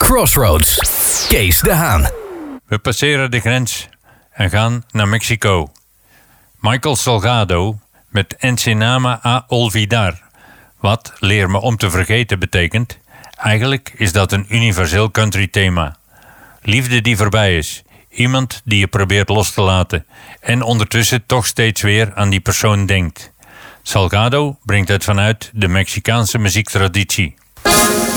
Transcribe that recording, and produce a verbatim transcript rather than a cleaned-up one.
Crossroads. Kees de Haan. We passeren de grens en gaan naar Mexico. Michael Salgado met Enséñame a olvidar, wat leer me om te vergeten betekent. Eigenlijk is dat een universeel country thema. Liefde die voorbij is, iemand die je probeert los te laten en ondertussen toch steeds weer aan die persoon denkt. Salgado brengt het vanuit de Mexicaanse muziektraditie.